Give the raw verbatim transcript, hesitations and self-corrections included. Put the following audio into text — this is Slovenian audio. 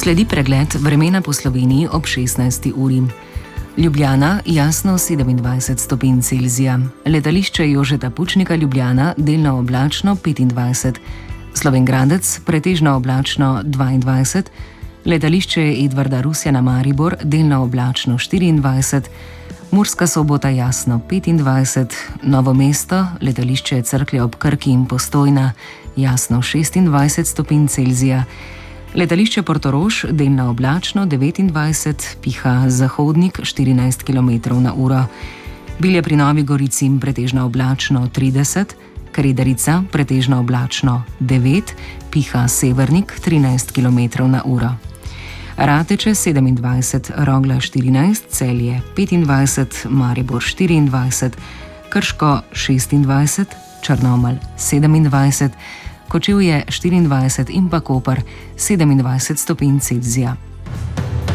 Sledi pregled vremena po Sloveniji ob šestnajsti uri. Ljubljana jasno sedemindvajset stopinj Celzija, letališče Jožeta Pučnika Ljubljana delno oblačno petindvajset, Slovenj Gradec pretežno oblačno dvaindvajset, letališče Edvarda Rusjana Maribor delno oblačno štiriindvajset, Murska Sobota jasno petindvajset, Novo mesto, letališče Cerklje ob Krki in Postojna jasno šestindvajset stopinj Celzija, letališče Portorož delno oblačno devetindvajset, piha zahodnik štirinajst kilometrov na uro, Bilje pri Novi Gorici pretežno oblačno trideset, Kredarica pretežno oblačno devet, piha severnik trinajst kilometrov na uro. Rateče sedemindvajset, Rogla štirinajst, Celje petindvajset, Maribor štiriindvajset, Krško šestindvajset, Črnomelj sedemindvajset, Kočevje štiriindvajset in pa Koper sedemindvajset stopinj Celzija.